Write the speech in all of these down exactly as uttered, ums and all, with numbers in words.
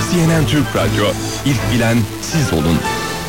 C N N Türk Radyo. İlk bilen siz olun.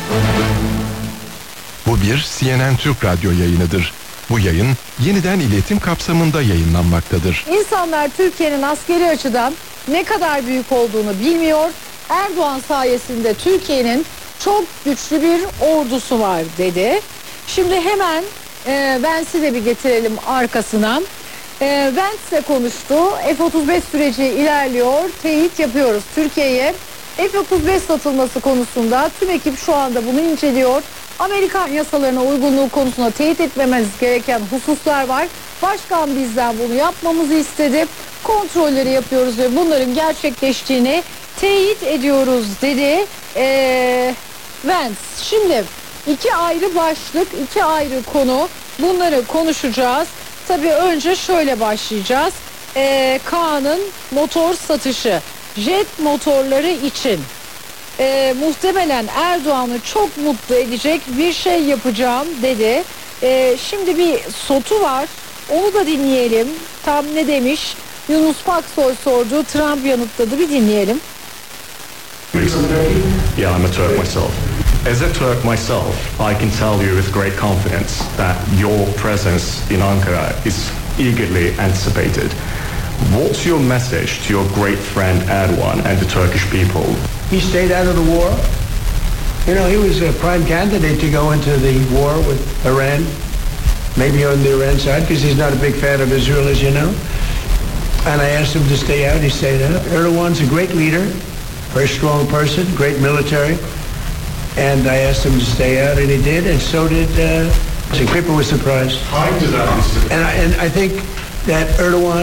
Bu bir C N N Türk Radyo yayınıdır. Bu yayın yeniden iletim kapsamında yayınlanmaktadır. İnsanlar Türkiye'nin askeri açıdan ne kadar büyük olduğunu bilmiyor. Erdoğan sayesinde Türkiye'nin çok güçlü bir ordusu var dedi. Şimdi hemen e, Vance'i de bir getirelim arkasına. E, Vance'le konuştu. F otuz beş süreci ilerliyor. Teyit yapıyoruz Türkiye'ye. F otuz beş satılması konusunda tüm ekip şu anda bunu inceliyor. Amerikan yasalarına uygunluğu konusunda teyit etmemiz gereken hususlar var. Başkan bizden bunu yapmamızı istedi. Kontrolleri yapıyoruz ve bunların gerçekleştiğini teyit ediyoruz dedi ee, Vance. Şimdi iki ayrı başlık, iki ayrı konu, bunları konuşacağız. Tabii önce şöyle başlayacağız. Ee, Kaan'ın motor satışı, jet motorları için Ee, muhtemelen Erdoğan'ı çok mutlu edecek bir şey yapacağım dedi. Ee, şimdi bir sotu var, onu da dinleyelim. Tam ne demiş? Yunus Paksoy sordu, Trump yanıtladı, bir dinleyelim. Yeah, I'm a Turk myself. As a Turk myself, I can tell you with great confidence that your presence in Ankara is eagerly anticipated. What's your message to your great friend Erdogan and the Turkish people? He stayed out of the war. You know, he was a prime candidate to go into the war with Iran, maybe on the Iran side, because he's not a big fan of Israel, as you know. And I asked him to stay out. He stayed out. Erdogan's a great leader, very strong person, great military. And I asked him to stay out, and he did, and so did uh, so people were surprised. And I, and I think that Erdogan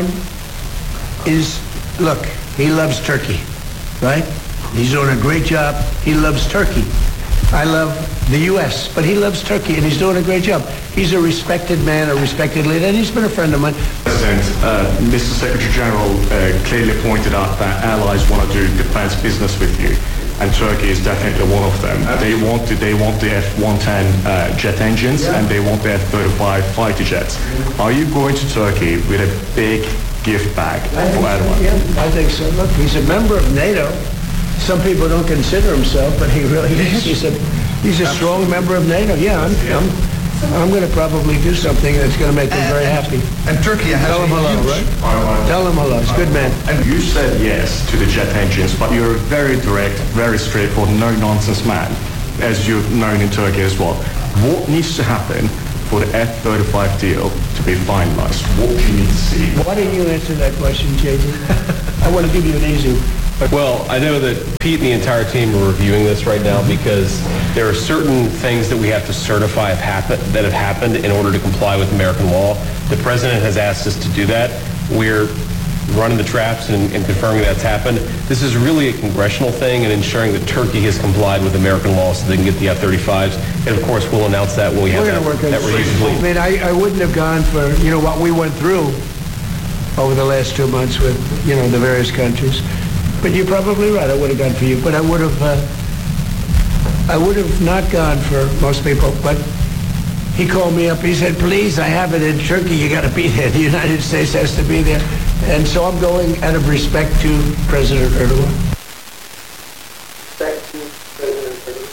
is, look, he loves Turkey, right? He's doing a great job. He loves Turkey. I love the U S, but he loves Turkey, and he's doing a great job. He's a respected man, a respected leader, and he's been a friend of mine. President, uh, Mister Secretary General uh, clearly pointed out that allies want to do defense business with you, and Turkey is definitely one of them. They want to, they want the F one ten uh, jet engines, yeah. And they want the F thirty-five fighter jets. Are you going to Turkey with a big gift bag for Erdogan? Yeah, I think so. Look, he's a member of NATO. Some people don't consider himself, but he really is. He's a, he's a strong member of NATO. Yeah, I'm, I'm, I'm going to probably do something that's going to make him very happy. And Turkey has Tell him hello, right? Tell him hello. He's a good man. And you said yes to the jet engines, but you're a very direct, very straightforward, no-nonsense man, as you're known in Turkey as well. What needs to happen for the F thirty-five deal to be finalized? What do you need to see? Why didn't you answer that question, J J? I want to give you an easy one. Well, I know that Pete and the entire team are reviewing this right now because there are certain things that we have to certify have happened, that have happened in order to comply with American law. The president has asked us to do that. We're running the traps and, and confirming that's happened. This is really a congressional thing and ensuring that Turkey has complied with American law so they can get the F thirty-fives. And of course, we'll announce that when we have We're that, work that review complete. I mean, I, I wouldn't have gone for, you know, what we went through over the last two months with, you know, the various countries. But you're probably right. I would have gone for you, but I would have, uh, I would have not gone for most people. But he called me up. He said, "Please, I have it in Turkey. You got to be there. The United States has to be there." And so I'm going out of respect to President Erdogan. Respect to President Erdogan.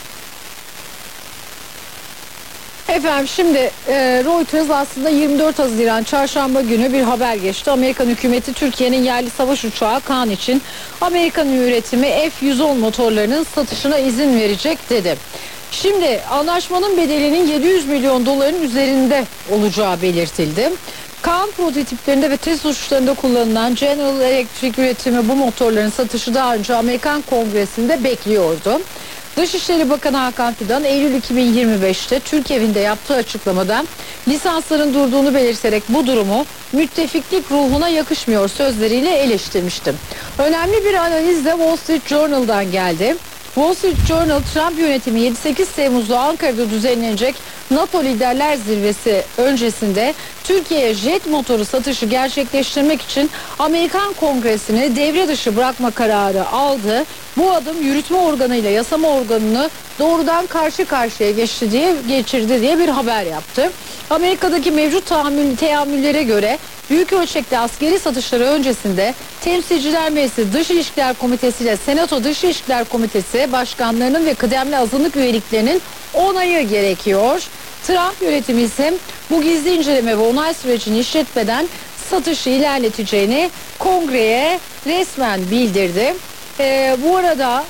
Efendim şimdi e, Reuters aslında yirmi dört Haziran Çarşamba günü bir haber geçti. Amerikan hükümeti Türkiye'nin yerli savaş uçağı Kaan için Amerikan üretimi F yüz on motorlarının satışına izin verecek dedi. Şimdi anlaşmanın bedelinin yedi yüz milyon doların üzerinde olacağı belirtildi. Kaan prototiplerinde ve test uçuşlarında kullanılan General Electric üretimi bu motorların satışı daha önce Amerikan Kongresi'nde bekliyordu. Dışişleri Bakanı Hakan Fidan Eylül iki bin yirmi beşte Türk evinde yaptığı açıklamada lisansların durduğunu belirterek bu durumu müttefiklik ruhuna yakışmıyor sözleriyle eleştirmişti. Önemli bir analiz de Wall Street Journal'dan geldi. Wall Street Journal, Trump yönetimi yedi sekiz Temmuz'da Ankara'da düzenlenecek NATO Liderler Zirvesi öncesinde Türkiye'ye jet motoru satışı gerçekleştirmek için Amerikan Kongresi'ni devre dışı bırakma kararı aldı. Bu adım yürütme organıyla yasama organını doğrudan karşı karşıya geçti diye geçirdi diye bir haber yaptı. Amerika'daki mevcut tahammül, teamüllere göre büyük ölçekli askeri satışları öncesinde Temsilciler Meclisi Dış İlişkiler Komitesi ile Senato Dış İlişkiler Komitesi başkanlarının ve kıdemli azınlık üyeliklerinin onayı gerekiyor. Trump yönetimi ise bu gizli inceleme ve onay sürecini işletmeden satışı ilerleteceğini kongreye resmen bildirdi. Ee, bu arada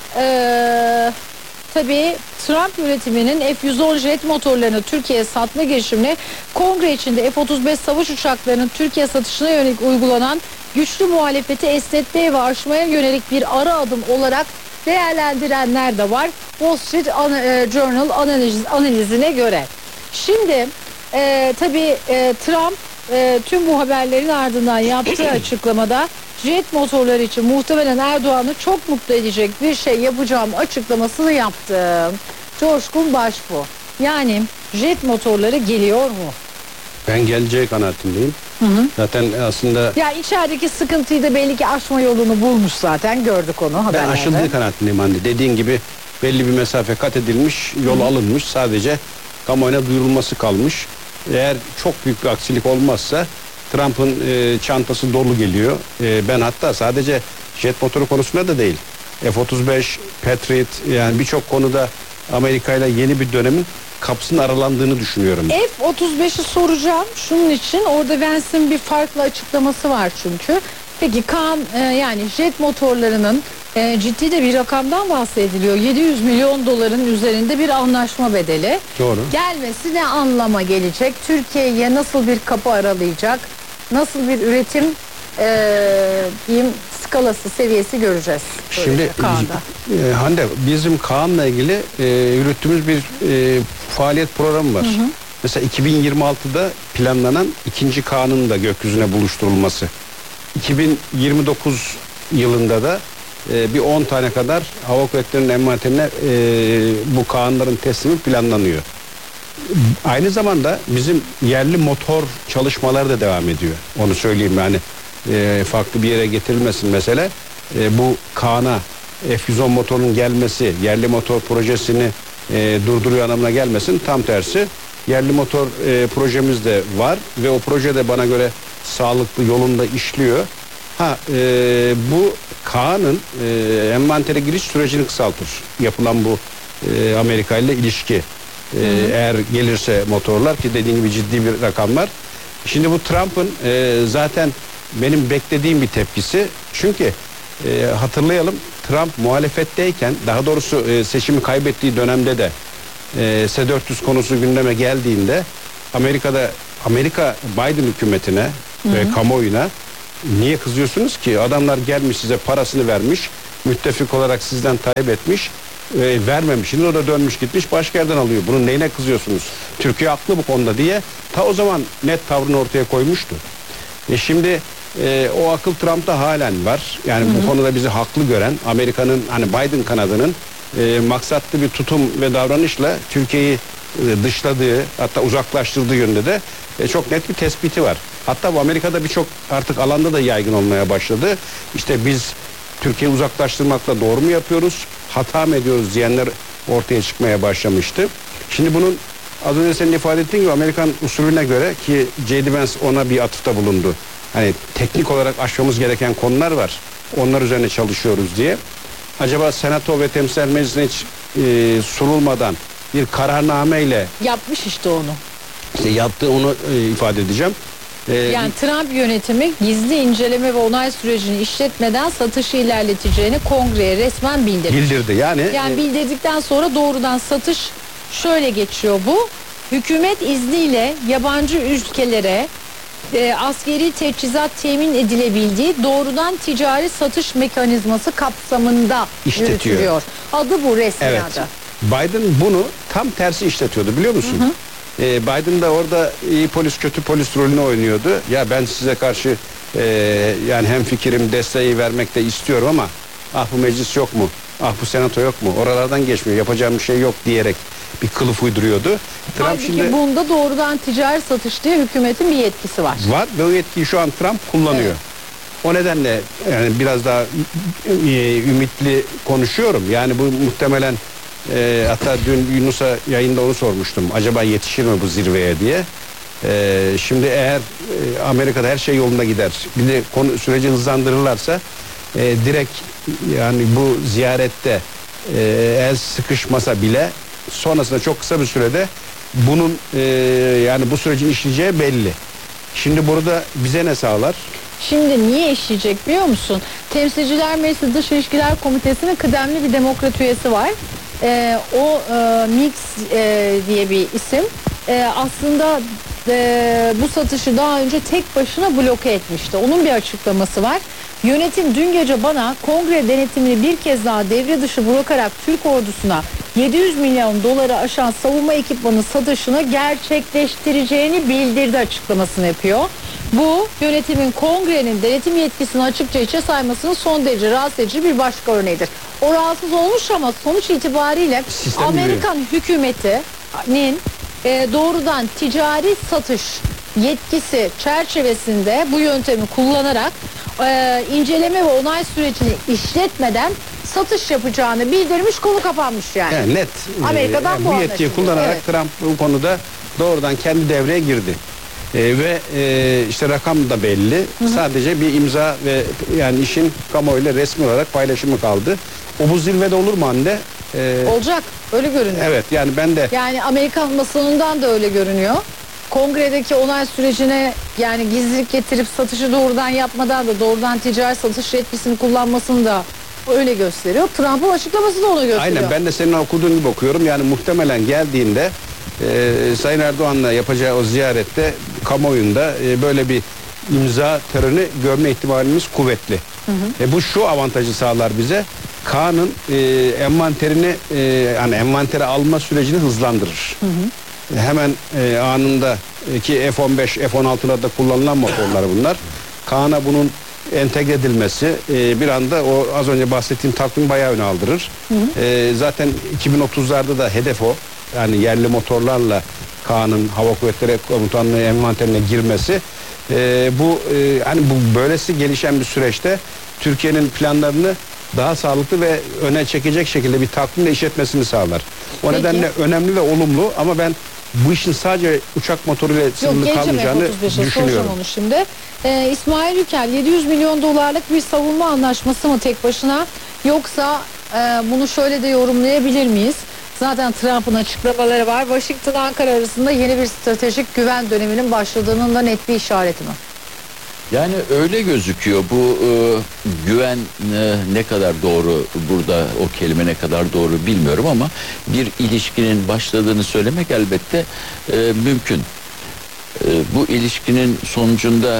ee, tabii Trump yönetiminin F yüz on jet motorlarını Türkiye'ye satma girişimini kongre içinde F otuz beş savaş uçaklarının Türkiye satışına yönelik uygulanan güçlü muhalefeti esnetmeye ve aşmaya yönelik bir ara adım olarak değerlendirenler de var. Wall Street Journal analiz, analizine göre. Şimdi e, tabii e, Trump e, tüm bu haberlerin ardından yaptığı açıklamada jet motorları için muhtemelen Erdoğan'ı çok mutlu edecek bir şey yapacağım açıklamasını yaptı. Coşkun Baş bu. Yani jet motorları geliyor mu? Ben geleceği kanaatindeyim. Hı hı. Zaten aslında... Ya içerideki sıkıntıyı da belli ki aşma yolunu bulmuş zaten, gördük onu haberlerde. Ben aşıldığı kanaatindeyim anne. Dediğin gibi belli bir mesafe kat edilmiş, yol hı. alınmış. Sadece kamuoyuna duyurulması kalmış. Eğer çok büyük bir aksilik olmazsa Trump'ın e, çantası dolu geliyor. E, ben hatta sadece jet motoru konusunda da değil. F otuz beş, Patriot, yani birçok konuda Amerika ile yeni bir dönemin kapısının aralandığını düşünüyorum. F otuz beşi soracağım şunun için, orada Vance'in bir farklı açıklaması var çünkü. Peki Kaan, e, yani jet motorlarının e, ciddi de bir rakamdan bahsediliyor. yedi yüz milyon doların üzerinde bir anlaşma bedeli. Doğru. Gelmesi ne anlama gelecek? Türkiye'ye nasıl bir kapı aralayacak? Nasıl bir üretim e, diyeyim, skalası, seviyesi göreceğiz. Şimdi e, Hande, bizim Kaan'la ilgili e, yürüttüğümüz bir e, faaliyet programı var. Hı hı. Mesela iki bin yirmi altıda planlanan ikinci Kaan'ın da gökyüzüne buluşturulması. iki bin yirmi dokuz yılında da e, bir on tane kadar hava kuvvetlerinin envanterine e, bu Kaan'ların teslimi planlanıyor. Aynı zamanda bizim yerli motor çalışmaları da devam ediyor. Onu söyleyeyim, yani e, farklı bir yere getirilmesin mesele. E, bu Kaan'a F yüz on motorunun gelmesi, yerli motor projesini e, durduruyor anlamına gelmesin. Tam tersi, yerli motor e, projemiz de var ve o proje de bana göre sağlıklı, yolunda işliyor. Ha e, bu Kaan'ın e, envantere giriş sürecini kısaltır. Yapılan bu e, Amerika ile ilişki. Ee, eğer gelirse motorlar, ki dediğim gibi ciddi bir rakam var. Şimdi bu Trump'ın e, zaten benim beklediğim bir tepkisi. Çünkü e, hatırlayalım, Trump muhalefetteyken, daha doğrusu e, seçimi kaybettiği dönemde de e, S dört yüz konusu gündeme geldiğinde Amerika'da Amerika Biden hükümetine hı hı. ve kamuoyuna niye kızıyorsunuz ki? Adamlar gelmiş, size parasını vermiş, müttefik olarak sizden talep etmiş, E, vermemiş. Şimdi o da dönmüş gitmiş başka yerden alıyor. Bunun neyine kızıyorsunuz? Türkiye haklı bu konuda diye ta o zaman net tavrını ortaya koymuştu. E şimdi e, o akıl Trump'ta halen var. Yani hı hı. bu konuda bizi haklı gören Amerika'nın, hani Biden kanadının e, maksatlı bir tutum ve davranışla Türkiye'yi e, dışladığı, hatta uzaklaştırdığı yönde de e, çok net bir tespiti var. Hatta bu Amerika'da birçok artık alanda da yaygın olmaya başladı. İşte biz Türkiye'yi uzaklaştırmakla doğru mu yapıyoruz, hata mı ediyoruz diyenler ortaya çıkmaya başlamıştı. Şimdi bunun az önce senin ifade ettiğin gibi Amerikan usulüne göre, ki J D Vance ona bir atıfta bulundu. Hani teknik olarak aşmamız gereken konular var. Onlar üzerine çalışıyoruz diye. Acaba Senato ve Temsilciler Meclisi'ne hiç e, sunulmadan bir kararnameyle yapmış işte onu. İşte yaptığı, onu e, ifade edeceğim. Yani Trump yönetimi gizli inceleme ve onay sürecini işletmeden satışı ilerleteceğini kongreye resmen bildirdi. Bildirdi yani. Yani bildirdikten sonra doğrudan satış şöyle geçiyor bu. Hükümet izniyle yabancı ülkelere e, askeri teçhizat temin edilebildiği doğrudan ticari satış mekanizması kapsamında İşletiyor. Yürütülüyor. Adı bu, resmi evet. adı. Biden bunu tam tersi işletiyordu, biliyor musun? Hı hı. Biden da orada iyi polis kötü polis rolünü oynuyordu. Ya ben size karşı e, yani hem fikrim, desteği vermek de istiyorum ama ah bu meclis yok mu? Ah bu senato yok mu? Oralardan geçmiyor. Yapacağım bir şey yok diyerek bir kılıf uyduruyordu. Trump Halbuki şimdi bunda doğrudan ticari satış diye hükümetin bir yetkisi var. var ve o yetkiyi şu an Trump kullanıyor. Evet. O nedenle yani biraz daha e, ümitli konuşuyorum. Yani bu muhtemelen e, hatta dün Yunus'a yayında onu sormuştum. Acaba yetişir mi bu zirveye diye. E, şimdi eğer e, Amerika'da her şey yolunda gider. Bir de konu süreci hızlandırırlarsa e, direkt yani bu ziyarette e, el sıkışmasa bile sonrasında çok kısa bir sürede bunun e, yani bu sürecin işleyeceği belli. Şimdi burada bize ne sağlar? Şimdi niye işleyecek biliyor musun? Temsilciler Meclisi Dış İlişkiler Komitesi'nin kıdemli bir demokrat üyesi var. Ee, o e, Mix e, diye bir isim. E, aslında e, bu satışı daha önce tek başına bloke etmişti. Onun bir açıklaması var. Yönetim dün gece bana kongre denetimini bir kez daha devre dışı bırakarak Türk ordusuna yedi yüz milyon doları aşan savunma ekipmanı satışını gerçekleştireceğini bildirdi açıklamasını yapıyor. Bu yönetimin kongrenin denetim yetkisini açıkça içe saymasının son derece rahatsız edici bir başka örneğidir. O rahatsız olmuş ama sonuç itibariyle Sistem Amerikan hükümetinin e, doğrudan ticari satış yetkisi çerçevesinde bu yöntemi kullanarak e, inceleme ve onay sürecini işletmeden satış yapacağını bildirmiş, konu kapanmış yani. Yani net. Amerika'dan yani bu bu yetkiyi anlaşıldı. kullanarak Evet. Trump bu konuda doğrudan kendi devreye girdi. Ee, ve e, işte rakam da belli. Hı hı. Sadece bir imza ve yani işin kamuoyuyla resmi olarak paylaşımı kaldı. O bu zirvede olur mu Hande? Ee, Olacak. Öyle görünüyor. evet yani ben de Yani Amerikan basınından da öyle görünüyor. Kongredeki onay sürecine yani gizlilik getirip satışı doğrudan yapmadan da doğrudan ticari satış yetkisini kullanmasını da öyle gösteriyor. Trump'ın açıklaması da onu gösteriyor. aynen ben de senin okuduğun gibi okuyorum. Yani muhtemelen geldiğinde e, Sayın Erdoğan'la yapacağı o ziyarette kamuoyunda e, böyle bir imza töreni görme ihtimalimiz kuvvetli. Hı hı. E, bu şu avantajı sağlar bize. Kaan'ın e, envanterini e, yani envantere alma sürecini hızlandırır. Hı hı. Hemen e, anında e, ki F on beş, F on altılarda kullanılan motorlar bunlar. Kaan'a bunun entegre edilmesi e, bir anda o az önce bahsettiğim takvim bayağı öne aldırır. Hı hı. E, zaten iki bin otuzlarda da hedef o. Yani yerli motorlarla Kaan'ın Hava Kuvvetleri Komutanlığı envanterine girmesi. E, bu e, hani bu böylesi gelişen bir süreçte Türkiye'nin planlarını daha sağlıklı ve öne çekecek şekilde bir takvimle işletmesini sağlar. O Peki. nedenle önemli ve olumlu ama ben bu işin sadece uçak motoruyla sınırlı kalmayacağını düşünüyorum. Onu şimdi. Ee, İsmail Yükel yedi yüz milyon dolarlık bir savunma anlaşması mı tek başına, yoksa e, bunu şöyle de yorumlayabilir miyiz? Zaten Trump'ın açıklamaları var. Washington-Ankara arasında yeni bir stratejik güven döneminin başladığının da net bir işareti mi? Yani öyle gözüküyor. Bu e, güven e, ne kadar doğru, burada o kelime ne kadar doğru bilmiyorum ama bir ilişkinin başladığını söylemek elbette e, mümkün. E, bu ilişkinin sonucunda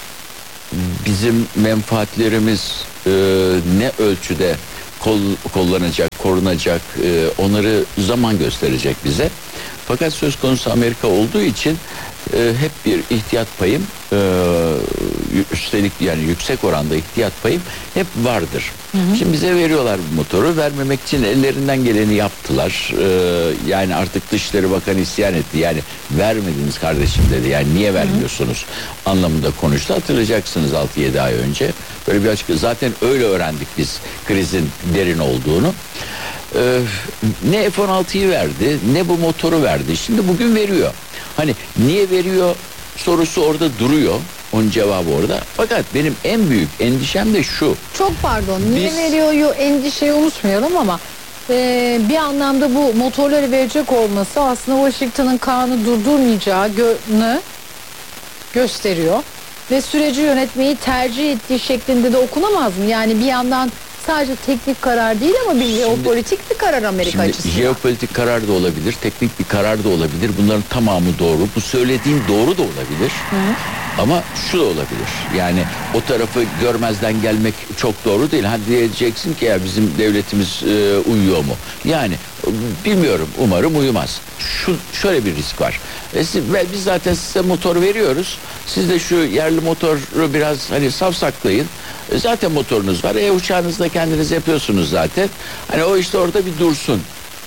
bizim menfaatlerimiz e, ne ölçüde kol, kollanacak, korunacak, e, onları zaman gösterecek bize. Fakat söz konusu Amerika olduğu için e, hep bir ihtiyat payım, e, üstelik yani yüksek oranda ihtiyat payım hep vardır. Hı hı. Şimdi bize veriyorlar bu motoru, vermemek için ellerinden geleni yaptılar. E, yani artık Dışişleri Bakanı isyan etti. Yani vermediniz kardeşim dedi. Yani niye vermiyorsunuz hı hı. anlamında konuştu. Hatırlayacaksınız altı yedi ay önce. Böyle bir açık. Zaten öyle öğrendik biz krizin derin olduğunu. Ee, ne F on altıyı verdi ne bu motoru verdi. Şimdi bugün veriyor. Hani niye veriyor sorusu orada duruyor. Onun cevabı orada. Fakat benim en büyük endişem de şu. Çok pardon. Niye Biz, veriyor endişeyi unutmayalım ama e, bir anlamda bu motorları verecek olması aslında Washington'ın Kaan'ı durdurmayacağını gösteriyor. Ve süreci yönetmeyi tercih ettiği şeklinde de okunamaz mı? Yani bir yandan sadece teknik karar değil ama bir jeopolitik bir karar Amerika şimdi açısından. Jeopolitik karar da olabilir, teknik bir karar da olabilir. Bunların tamamı doğru. Bu söylediğim doğru da olabilir. Hı hı. Ama şu da olabilir. Yani o tarafı görmezden gelmek çok doğru değil. Hadi diyeceksin ki ya bizim devletimiz e, uyuyor mu? Yani bilmiyorum. Umarım uyumaz. Şu şöyle bir risk var. E, siz, biz zaten size motor veriyoruz. Siz de şu yerli motoru biraz hani savsaklayın. E, zaten motorunuz var. E uçağınızı da kendiniz yapıyorsunuz zaten. Hani o işte orada bir dursun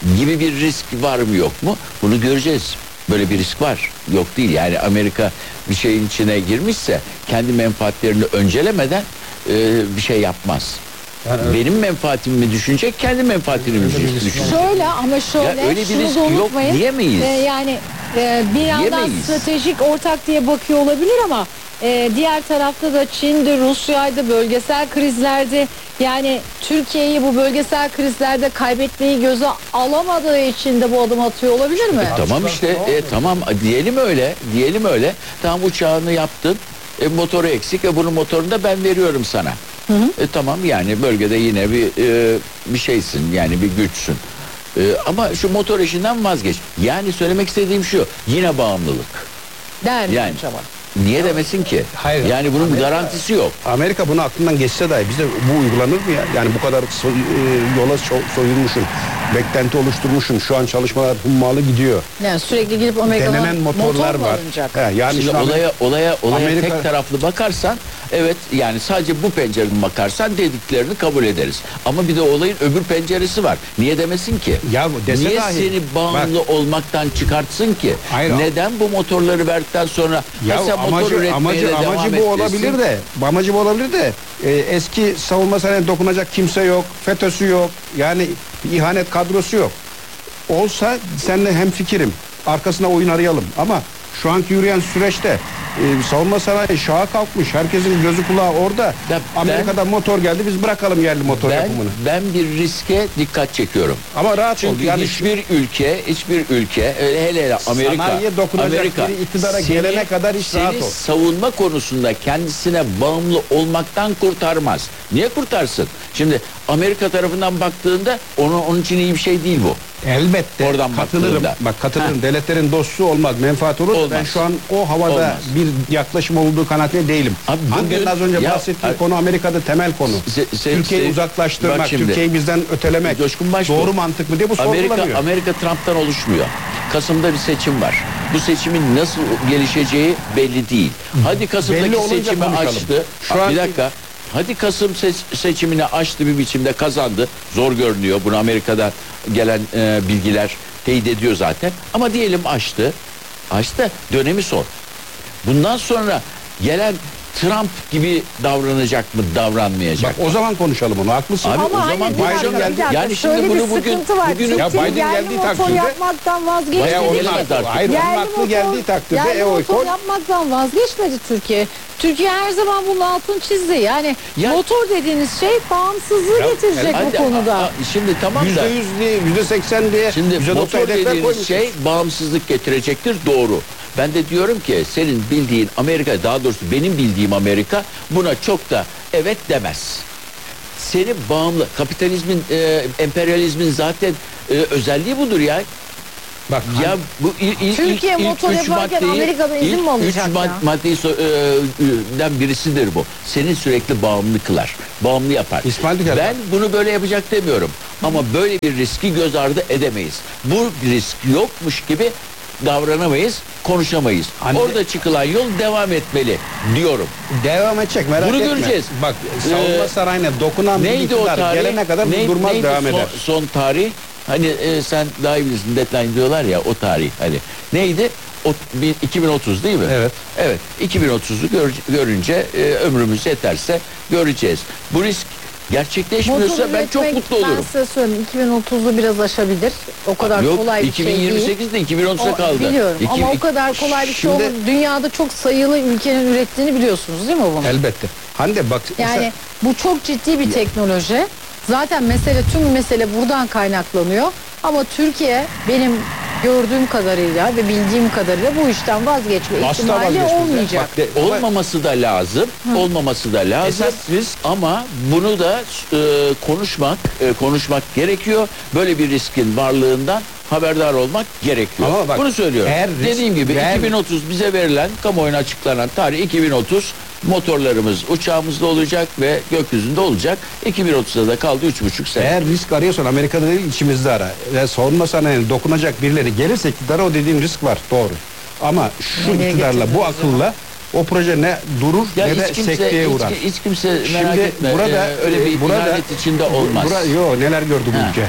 gibi bir risk var mı yok mu? Bunu göreceğiz. Böyle bir risk var. Yok değil. Yani Amerika bir şeyin içine girmişse kendi menfaatlerini öncelemeden e, bir şey yapmaz. Yani benim menfaatimi mi düşünecek, kendi menfaatini mi düşünecek? Şöyle ama şöyle, Ya öyle bir şunu risk da yok unutmayın. diyemeyiz. Ee, yani e, bir yandan Diyemeyiz. stratejik ortak diye bakıyor olabilir ama e, diğer tarafta da Çin'de, Rusya'ydı, bölgesel krizlerde, yani Türkiye'yi bu bölgesel krizlerde kaybetmeyi göze alamadığı için de bu adım atıyor olabilir mi? E, tamam işte, e, tamam diyelim öyle, diyelim öyle. Tamam, uçağını yaptın, e, motoru eksik ve bunun motorunu da ben veriyorum sana. Hı hı. E, tamam, yani bölgede yine bir e, bir şeysin, yani bir güçsün. E, ama şu motor işinden vazgeç. Yani söylemek istediğim şu, yine bağımlılık. Der mi Yani acaba? niye demesin ki? Hayır. Yani bunun bir garantisi yok. Amerika bunu aklından geçse dahi bize bu uygulanır mı ya? Yani bu kadar so- e, yola so- soyulmuşsun, beklenti oluşturmuşsun. Şu an çalışmalar hummalı gidiyor. Yani sürekli gidip Amerika'dan Denenen motorlar motor mu var. alınacak? He, yani Şimdi işte olaya olaya olaya Amerika- tek taraflı bakarsan, evet, yani sadece bu pencereden bakarsan dediklerini kabul ederiz. Ama bir de olayın öbür penceresi var. Niye demesin ki? Ya bu dese Niye dahi- seni bağımlı olmaktan çıkartsın ki? Hayır, Neden bu motorları verdikten sonra Ya mesela motor amacı, üretmeye amacı, de devam amacı bu ettirsin? olabilir de amacı bu olabilir de e, eski savunma sanayine dokunacak kimse yok, FETÖ'sü yok, yani ihanet kadrosu yok. Olsa seninle hemfikirim, arkasına oyun arayalım ama şu anki yürüyen süreçte e, savunma sanayi şaha kalkmış, herkesin gözü kulağı orada. Ya ben- Amerika'dan motor geldi, biz bırakalım yerli motor Ben, yapımını. ben bir riske dikkat çekiyorum. Ama rahat ol. Çünkü Yani hiçbir ülke, hiçbir ülke, hele hele Amerika, Sanayiye dokunacak Amerika, biri iktidara seni- gelene kadar hiç seni rahat ol. savunma konusunda kendisine bağımlı olmaktan kurtarmaz. Niye kurtarsın? Şimdi Amerika tarafından baktığında onun, onun için iyi bir şey değil bu. elbette Oradan katılırım. baktığında. Bak katılırım. Ha. Devletlerin dostu olmaz, menfaat olur. Olmaz. Ben şu an o havada Olmaz. bir yaklaşım olduğu kanaatinde değilim. Abi Hangi'nin bugün- az önce ya- bahsettiği Abi- konu Amerika'da temel konu. Se- se- Türkiye'yi se- uzaklaştırmak, Bak şimdi, Türkiye'yi bizden ötelemek. Coşkun Baş doğru bu. mantık mı diye bu Amerika, sorgulanıyor. Amerika Trump'tan oluşmuyor. Kasım'da bir seçim var. Bu seçimin nasıl gelişeceği belli değil. Hadi Belli Kasım'daki olunca seçimi konuşalım. açtı. Şu Aa, bir anki- dakika. Hadi Kasım se- seçimini açtı, bir biçimde kazandı. Zor görünüyor. Bunu Amerika'dan gelen e, bilgiler teyit ediyor zaten. Ama diyelim açtı. Açtı. Dönemi son. Bundan sonra gelen Trump gibi davranacak mı, davranmayacak Bak o zaman konuşalım onu. Haklısın. Abi, Ama o hani zaman bir dakika, Biden bir geldi. dakika. Yani şimdi Şöyle bunu bir bugün- sıkıntı var. bugün- Ya Türkiye Biden yerli geldiği motor takdirde- yapmaktan vazgeçmedi. Bayağı onun mi? artık. Hayır, onun Yerli aklı motor- geldiği takdirde yerli e oy motor koy. yapmaktan vazgeçmedi Türkiye. Türkiye her zaman bunun altını çizdi. Yani Ya- motor dediğiniz şey bağımsızlığı Ya, getirecek Hadi, bu konuda. a- a- şimdi tamam Yüzde da. yüz diye, yüzde seksen diye, Şimdi yüzde doksan motor hedefler dediğiniz koymuşuz. şey bağımsızlık getirecektir, doğru. Ben de diyorum ki senin bildiğin Amerika, daha doğrusu benim bildiğim Amerika buna çok da evet demez. Seni bağımlı, kapitalizmin, e, emperyalizmin zaten e, özelliği budur ya. Bak Ya bu il, il, Türkiye ilk, motor ilk üç yaparken maddeyi- Amerika'da izin ilk mi alacak üç ya? mad- maddeyi so- e, e, den birisidir bu. Seni sürekli bağımlı kılar. Bağımlı yapar. İsmail Dikel- Ben bunu böyle yapacak demiyorum. Ama böyle bir riski göz ardı edemeyiz. Bu risk yokmuş gibi davranamayız, konuşamayız. Anne- Orada çıkılan yol devam etmeli diyorum. devam edecek, merak Bunu etme. göreceğiz. Bak savunma Ee, sarayına dokunan bir Neydi o iktidar tarih? gelene kadar bu Ney- durmaz, neydi devam son, eder. son tarih? Hani e, sen daha iyi bilirsin, deadline diyorlar ya, o tarih hani. Neydi? O, bir- iki bin otuz değil mi? Evet. Evet. iki bin otuzu gör, görünce e, ömrümüz yeterse göreceğiz. Bu risk gerçekleşmiyorsa Motor ben çok üretmek, mutlu Ben olurum. size söyleyeyim iki bin otuzu biraz aşabilir. O kadar Yok, kolay bir şey değil. iki bin yirmi sekizde iki bin otuza O- kaldı. Biliyorum İki- ama o kadar kolay bir şey Şimdi- olur. Dünyada çok sayılı ülkenin ürettiğini biliyorsunuz değil mi bunu? Elbette. Hande bak Yani mesela- bu çok ciddi bir teknoloji. Zaten mesele, tüm mesele buradan kaynaklanıyor. Ama Türkiye benim gördüğüm kadarıyla ve bildiğim kadarıyla bu işten vazgeçme asla ihtimali vazgeçmez. olmayacak. Bak de- ama- Olmaması da lazım. Olmaması da lazım. Esas risk- ama bunu da e, konuşmak e, konuşmak gerekiyor. Böyle bir riskin varlığından haberdar olmak gerekiyor. Ama bak, bunu söylüyorum. eğer risk- Dediğim gibi eğer- iki bin otuz bize verilen, kamuoyuna açıklanan tarih iki bin otuz. Motorlarımız uçağımızda olacak ve gökyüzünde olacak. iki bin otuzda da kaldı üç buçuk sene. Eğer risk arıyorsan Amerika'da değil, içimizde ara. Ve savunma sanayine dokunacak birileri gelirse iktidara, o dediğim risk var, doğru. Ama şu Nereye iktidarla, bu getireceğiz akılla o proje ne durur Ya ne de hiç kimse, sekteye hiç, uğrar. hiç kimse merak Şimdi etme. burada e, öyle bir burada ihanet içinde olmaz. Bura, yo neler gördü bu Ha. ülke.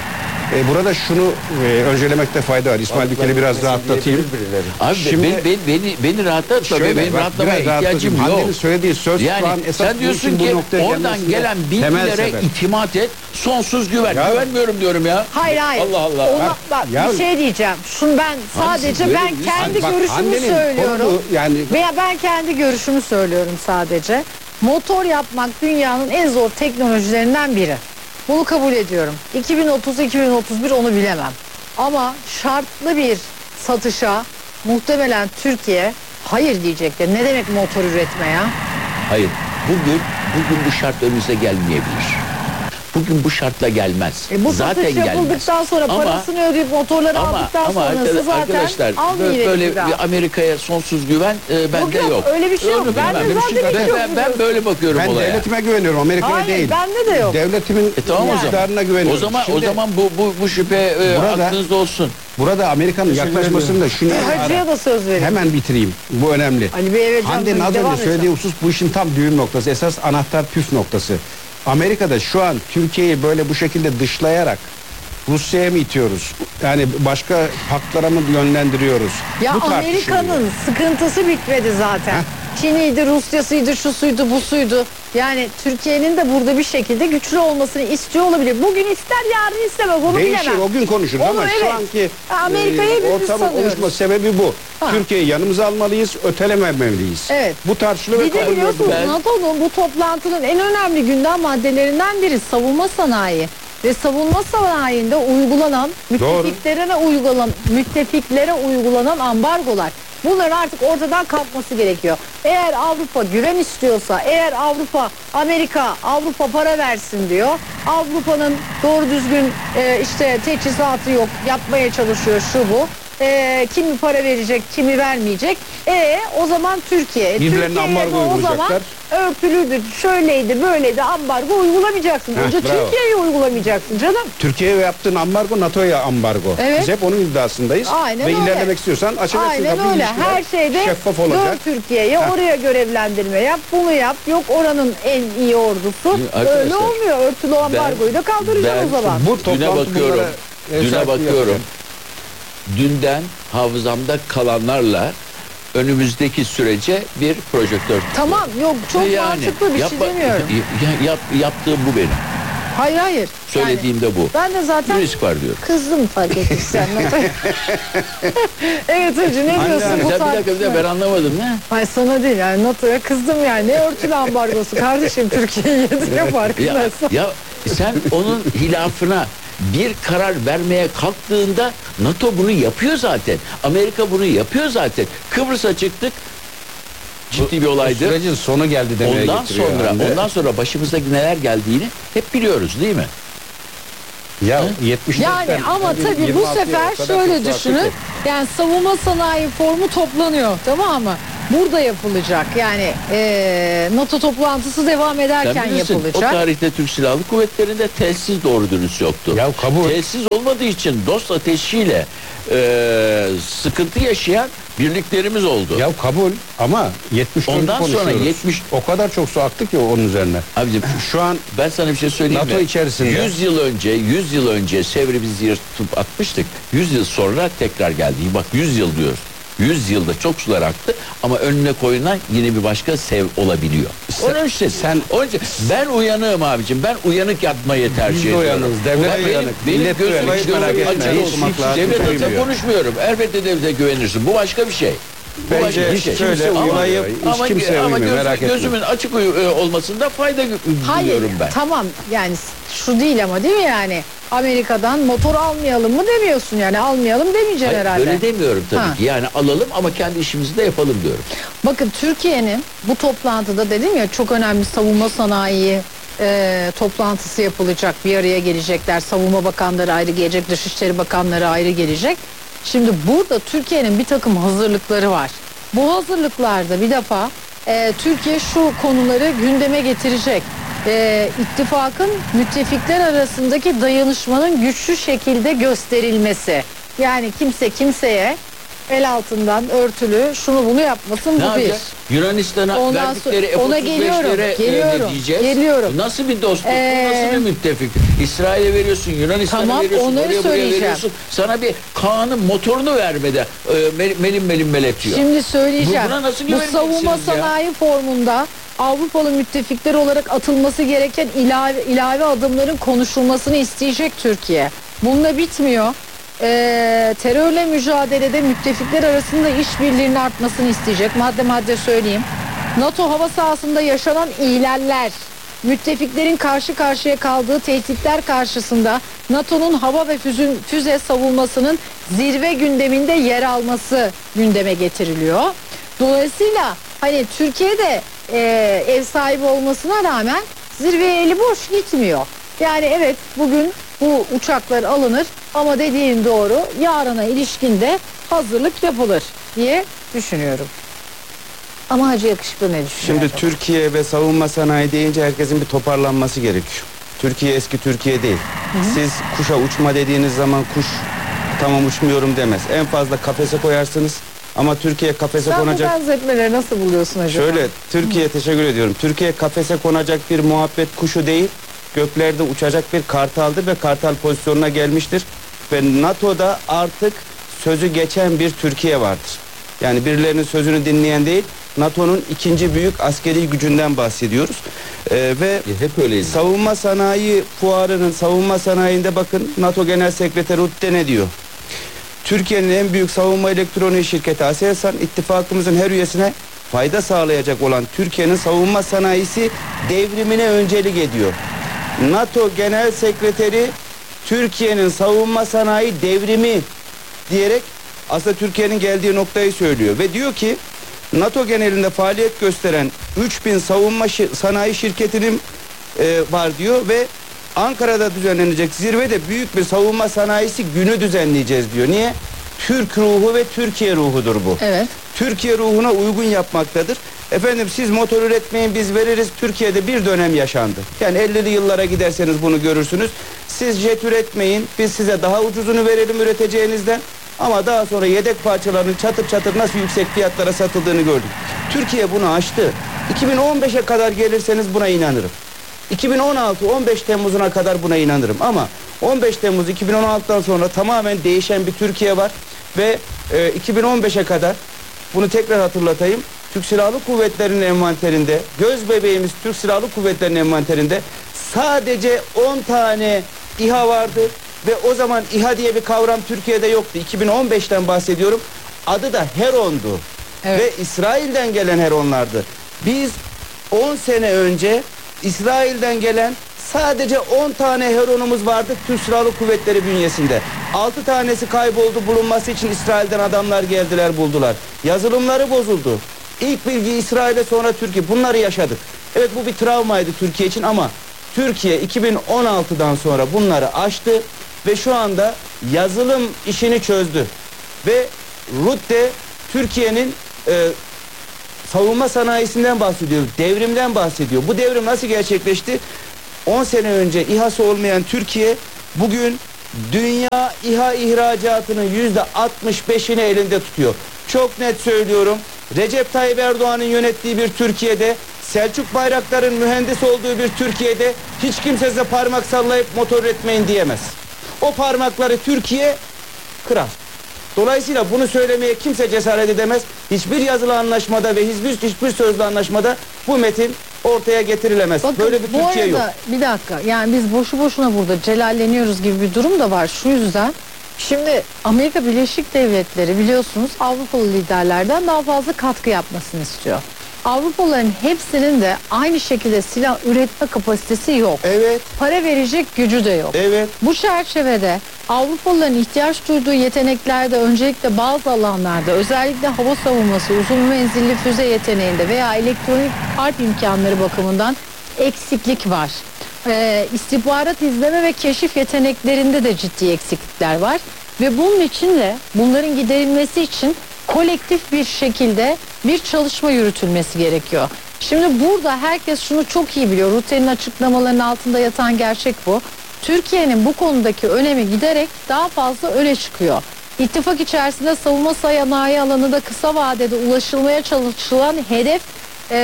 E, burada şunu e, öncelemekte fayda var. İsmail Dikel'i biraz rahatlatayım. Abi Şimdi- beni, beni, beni, beni rahatlatma. Şöyle, Benim bak, rahatlamaya biraz ihtiyacım rahatlatayım. yok. Hande'nin söylediği söz şu an Yani esas sen bu diyorsun işin bu ki noktaya oradan gelmesinde gelen temel bilgilere sebep. itimat et, sonsuz güven. Ya- Güvenmiyorum diyorum ya. Hayır hayır. Allah Allah. Ona, Bak, bak, ya- bir şey diyeceğim. Şunu ben sadece böyle ben bir- kendi Bak, görüşümü Hande'nin söylüyorum. konusu yani Veya ben kendi görüşümü söylüyorum sadece. Motor yapmak dünyanın en zor teknolojilerinden biri. Bunu kabul ediyorum. iki bin otuz iki bin otuz bir onu bilemem. Ama şartlı bir satışa muhtemelen Türkiye hayır diyecektir. Ne demek motor üretme ya? Hayır. Bugün bugün bu şart önümüze gelmeyebilir. Bugün bu şartla gelmez. E bu zaten satış gelmez. yapıldıktan sonra Ama- parasını ödeyip motorları Ama, aldıktan ama sonrası arkadaş- zaten arkadaşlar almayacak böyle bir daha. bir Amerika'ya sonsuz güven e, bende yok, yok. öyle bir şey yok. Onu Ben de bilmem. zaten ben, hiç yok ben, ben biliyorum. böyle bakıyorum ben olaya. devletime güveniyorum, Amerika'ya Hayır, değil. bende de yok. Devletimin E tamam o zaman. iktidarına güveniyorum. O zaman Şimdi o zaman bu bu bu şüphe e, Burada- aklınızda olsun. burada Amerika'nın yaklaşmasını da şunu Hacı'ya da söz verin. hemen bitireyim. Bu önemli. Ali Bey'e vereceğim. Hande'nin az devam önce söylediği husus bu işin tam düğüm noktası. Esas anahtar püf noktası. Amerika'da şu an Türkiye'yi böyle bu şekilde dışlayarak Rusya'ya mı itiyoruz? Yani başka haklara mı yönlendiriyoruz? Ya Bu tartışılıyor. Amerika'nın sıkıntısı bitmedi zaten. Çin'iydi, Rusya'sıydı, şu suydu, bu suydu. Yani Türkiye'nin de burada bir şekilde güçlü olmasını istiyor olabilir. Bugün ister, yarın istemez, onu Değişir, bilemem. o gün konuşuruz Onu ama şu evet. anki Amerika'yı e, hepimiz ortamın sanıyoruz. oluşma sebebi bu. Ha. Türkiye'yi yanımıza almalıyız, ötelememeliyiz. Evet. Bu tartışılıyor ve Bir de kabul biliyorsunuz Ben- NATO'nun bu toplantının en önemli gündem maddelerinden biri savunma sanayi. Ve savunma sanayinde uygulanan, müttefiklere uygulanan, müttefiklere uygulanan ambargolar. Bunların artık ortadan kalkması gerekiyor. Eğer Avrupa güven istiyorsa, eğer Avrupa, Amerika, Avrupa para versin diyor. Avrupa'nın doğru düzgün e, işte teçhizatı yok, yapmaya çalışıyor şu bu. E, kimi para verecek, kimi vermeyecek. E o zaman Türkiye. Birbirlerine Türkiye'ye ambargo de o zaman uygulayacaklar. örtülüdür, şöyleydi, böyleydi ambargo uygulamayacaksın. Heh, Önce bravo. Türkiye'yi uygulamayacaksın canım. Türkiye'ye yaptığın ambargo NATO'ya ambargo. Evet. Biz hep onun iddiasındayız. Aynen ve öyle. ilerlemek istiyorsan açık açık Aynen kapı öyle. ilişkiler Her şeyde şeffaf dön olacak. Türkiye'ye, Heh. oraya görevlendirme yap, bunu yap. Yok oranın en iyi ordusu. Arkadaşlar, Öyle olmuyor. Örtülü ambargoyu da kaldıracaksın ben- o zaman. Bu Düne toplantı bakıyorum. bunlara ev Düne sahipliği bakıyorum. yapacak. Dünden hafızamda kalanlarla önümüzdeki sürece bir projektör. Tamam yok çok Yani mantıklı bir yapma- şey demiyorum. Ya, yap, yaptığım bu benim. Hayır hayır. Söylediğim de bu. Yani ben de zaten Bir risk var diyorum. kızdım fark ettiysen. Evet Hacı ne diyorsun Hangi- bu Sen bir dakika bir dakika ben anlamadım ne? Hayır sana değil yani NATO'ya kızdım yani. Ne örtülü ambargosu kardeşim Türkiye'yi yediriyor Ya, farkındaysan. ya sen onun hilafına bir karar vermeye kalktığında NATO bunu yapıyor zaten. Amerika bunu yapıyor zaten. Kıbrıs'a çıktık. Ciddi bir O olaydı. sürecin sonu geldi demeye Ondan getiriyor sonra Hande. ondan sonra başımıza neler geldiğini hep biliyoruz değil mi? Ya yetmiş Yani ama tabii bu sefer şöyle düşünün. Yani savunma sanayi formu toplanıyor tamam mı? Burada yapılacak. Yani eee, NATO toplantısı devam Sen ederken bilirsin, o yapılacak. tarihte Türk Silahlı Kuvvetleri'nde telsiz doğru dürüst yoktu. Ya kabul. Telsiz olmadığı için dost ateşiyle e, sıkıntı yaşayan birliklerimiz oldu. Ya kabul ama yetmiş dört Ondan sonra konuşuyoruz. yetmiş O kadar çok su aktı ki onun üzerine. Abicim Şu an ben sana bir şey söyleyeyim NATO mi? içerisinde- yüz yıl önce yüz yıl önce Sevr'i biz yırtıp atmıştık. yüz yıl sonra tekrar geldi. Bak yüz yıl diyoruz. yüz yılda çok sular aktı ama önüne koyulan yine bir başka sev olabiliyor. Onun için sen onun için ben uyanığım abicim. Ben uyanık yatmayı tercih Biz de ediyorum. uyanığız, devlet Bak de benim, uyanık, benim millet de gözüm, uyanık, hiç gözüm merak etme, açık hiç olsun. olmak lazım, Devlet adına söylemiyor. konuşmuyorum. Elbette devlete güvenirsin. Bu başka bir şey. Bu başka Bence bir hiç şey. şöyle Ama- uymayıp hiç ama, kimseye ama uymuyor, göz- merak etme. gözümün açık uy- e, olmasında fayda gö- Hayır duyuyorum ben. tamam yani şu değil ama değil mi yani? Amerika'dan motor almayalım mı demiyorsun yani almayalım demeyeceksin Hayır, herhalde. öyle demiyorum tabii Ha. ki. Yani alalım ama kendi işimizi de yapalım diyorum. Bakın Türkiye'nin bu toplantıda dedim ya çok önemli savunma sanayi e, toplantısı yapılacak. Bir araya gelecekler. Savunma bakanları ayrı gelecek. Dışişleri bakanları ayrı gelecek. Şimdi burada Türkiye'nin bir takım hazırlıkları var. Bu hazırlıklarda bir defa e, Türkiye şu konuları gündeme getirecek. E, ittifakın müttefikler arasındaki dayanışmanın güçlü şekilde gösterilmesi. Yani kimse kimseye el altından örtülü şunu bunu yapmasın Ne bu bir. yapacağız? Yunanistan'a Ondan verdikleri sonra- ona F otuz beşlere geliyorum, ne diyeceğiz? geliyorum. Bu nasıl bir dostluk? Ee, Bu nasıl bir müttefik? İsrail'e veriyorsun, Yunanistan'a Tamam, veriyorsun, onları oraya buraya söyleyeceğim. veriyorsun. Sana bir Kaan'ın motorunu vermede e, mel- melim melim meletiyor. Şimdi söyleyeceğim. Bu- buna nasıl Bu güveneceksiniz savunma ya? sanayi formunda Avrupalı müttefikler olarak atılması gereken ilave, ilave adımların konuşulmasını isteyecek Türkiye. Bununla bitmiyor. Ee, terörle mücadelede müttefikler arasında işbirliğinin artmasını isteyecek. Madde madde söyleyeyim. NATO hava sahasında yaşanan ihlaller, müttefiklerin karşı karşıya kaldığı tehditler karşısında NATO'nun hava ve füze, füze savunmasının zirve gündeminde yer alması gündeme getiriliyor. Dolayısıyla hani Türkiye'de e, ev sahibi olmasına rağmen zirveye eli boş gitmiyor. Yani evet, bugün bu uçaklar alınır ama dediğin doğru, yarına ilişkin de hazırlık yapılır diye düşünüyorum. Ama Hacı Yakışıklı ne düşünüyor? Şimdi acaba? Türkiye ve savunma sanayi deyince herkesin bir toparlanması gerekiyor. Türkiye eski Türkiye değil. Siz kuşa uçma dediğiniz zaman kuş tamam uçmuyorum demez. En fazla kafese koyarsınız ama Türkiye kafese Sen konacak. bu benzetmeleri nasıl buluyorsun acaba? Şöyle Türkiye teşekkür ediyorum. Türkiye kafese konacak bir muhabbet kuşu değil. Göklerde uçacak bir kartaldır ve kartal pozisyonuna gelmiştir. Ve NATO'da artık sözü geçen bir Türkiye vardır. Yani birilerinin sözünü dinleyen değil, NATO'nun ikinci büyük askeri gücünden bahsediyoruz. Ee, ve E, hep öyleydi. savunma sanayi fuarının savunma sanayinde bakın NATO Genel Sekreteri Rutte ne diyor? Türkiye'nin en büyük savunma elektroniği şirketi Aselsan, ittifakımızın her üyesine fayda sağlayacak olan Türkiye'nin savunma sanayisi devrimine öncelik ediyor. NATO Genel Sekreteri Türkiye'nin savunma sanayi devrimi diyerek aslında Türkiye'nin geldiği noktayı söylüyor ve diyor ki NATO genelinde faaliyet gösteren üç bin savunma şi- sanayi şirketinin e, var diyor ve Ankara'da düzenlenecek zirvede büyük bir savunma sanayisi günü düzenleyeceğiz diyor. Niye? Türk ruhu ve Türkiye ruhudur bu. Evet. Türkiye ruhuna uygun yapmaktadır. Efendim siz motor üretmeyin biz veririz. Türkiye'de bir dönem yaşandı. Yani ellili yıllara giderseniz bunu görürsünüz. Siz jet üretmeyin biz size daha ucuzunu verelim üreteceğinizden. Ama daha sonra yedek parçalarının çatır çatır nasıl yüksek fiyatlara satıldığını gördük. Türkiye bunu aştı. iki bin on beşe kadar gelirseniz buna inanırım. iki bin on altı on beş Temmuz'una kadar buna inanırım. Ama on beş Temmuz iki bin on altıdan sonra tamamen değişen bir Türkiye var. Ve e, iki bin on beşe kadar bunu tekrar hatırlatayım. Türk Silahlı Kuvvetleri'nin envanterinde, göz bebeğimiz Türk Silahlı Kuvvetleri'nin envanterinde sadece on tane İHA vardı. Ve o zaman İHA diye bir kavram Türkiye'de yoktu. iki bin on beşten bahsediyorum. Adı da Heron'du. Evet. Ve İsrail'den gelen Heron'lardı. Biz on sene önce İsrail'den gelen sadece on tane Heron'umuz vardı Türk Silahlı Kuvvetleri bünyesinde. altı tanesi kayboldu, bulunması için İsrail'den adamlar geldiler buldular. Yazılımları bozuldu. İlk bilgi İsrail'e, sonra Türkiye. Bunları yaşadık. Evet, bu bir travmaydı Türkiye için ama Türkiye iki bin on altıdan sonra bunları aştı ve şu anda yazılım işini çözdü. Ve Rutte Türkiye'nin e, savunma sanayisinden bahsediyor, devrimden bahsediyor. Bu devrim nasıl gerçekleşti? on sene önce İHA'sı olmayan Türkiye bugün dünya İHA ihracatının yüzde altmış beşini elinde tutuyor. Çok net söylüyorum. Recep Tayyip Erdoğan'ın yönettiği bir Türkiye'de, Selçuk Bayraktar'ın mühendis olduğu bir Türkiye'de hiç kimse size parmak sallayıp motor üretmeyin diyemez. O parmakları Türkiye kırar. Dolayısıyla bunu söylemeye kimse cesaret edemez. Hiçbir yazılı anlaşmada ve hiçbir, hiçbir sözlü anlaşmada bu metin ortaya getirilemez. Bakın, böyle bir bu Türkiye arada, yok. bir dakika, yani biz boşu boşuna burada celalleniyoruz gibi bir durum da var şu yüzden. Şimdi Amerika Birleşik Devletleri biliyorsunuz Avrupalı liderlerden daha fazla katkı yapmasını istiyor. Avrupalıların hepsinin de aynı şekilde silah üretme kapasitesi yok. Evet. Para verecek gücü de yok. Evet. Bu çerçevede Avrupalıların ihtiyaç duyduğu yeteneklerde öncelikle bazı alanlarda özellikle hava savunması, uzun menzilli füze yeteneğinde veya elektronik harp imkanları bakımından eksiklik var. Ee, istihbarat izleme ve keşif yeteneklerinde de ciddi eksiklikler var. Ve bunun için de bunların giderilmesi için kolektif bir şekilde bir çalışma yürütülmesi gerekiyor. Şimdi burada herkes şunu çok iyi biliyor. Rutte'nin açıklamalarının altında yatan gerçek bu. Türkiye'nin bu konudaki önemi giderek daha fazla öne çıkıyor. İttifak içerisinde savunma sanayi alanında kısa vadede ulaşılmaya çalışılan hedef e,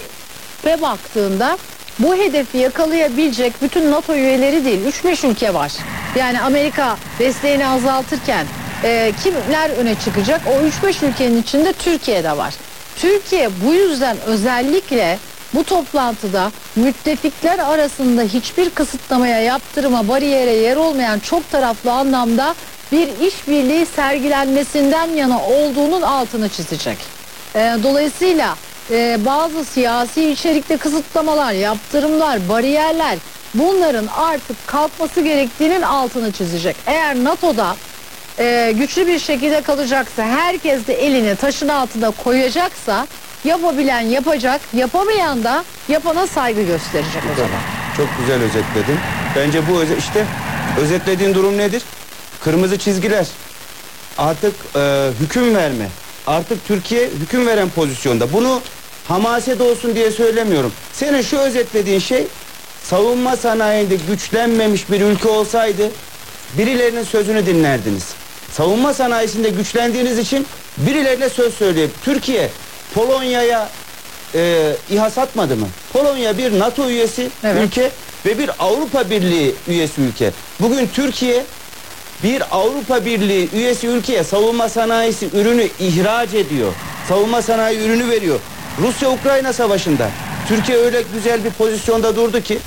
ve baktığında bu hedefi yakalayabilecek bütün NATO üyeleri değil, üç beş ülke var. Yani Amerika desteğini azaltırken e, kimler öne çıkacak? O üç beş ülkenin içinde Türkiye de var. Türkiye bu yüzden özellikle bu toplantıda müttefikler arasında hiçbir kısıtlamaya, yaptırıma, bariyere yer olmayan çok taraflı anlamda bir işbirliği sergilenmesinden yana olduğunun altını çizecek. E, dolayısıyla e, bazı siyasi içerikte kısıtlamalar, yaptırımlar, bariyerler, bunların artık kalkması gerektiğinin altını çizecek. Eğer NATO'da e, güçlü bir şekilde kalacaksa, herkes de elini taşın altına koyacaksa, yapabilen yapacak, yapamayan da yapana saygı gösterecek o zaman. Çok güzel özetledin. Bence bu özet, işte özetlediğin durum nedir? Kırmızı çizgiler. Artık e, hüküm verme. Artık Türkiye hüküm veren pozisyonda. Bunu hamaset olsun diye söylemiyorum. Senin şu özetlediğin şey, savunma sanayinde güçlenmemiş bir ülke olsaydı birilerinin sözünü dinlerdiniz. Savunma sanayisinde güçlendiğiniz için birilerine söz söyleyip Türkiye Polonya'ya e, İHA satmadı mı? Polonya bir NATO üyesi evet. ülke ve bir Avrupa Birliği üyesi ülke. Bugün Türkiye bir Avrupa Birliği üyesi ülkeye savunma sanayisi ürünü ihraç ediyor. Savunma sanayi ürünü veriyor. Rusya-Ukrayna savaşında Türkiye öyle güzel bir pozisyonda durdu ki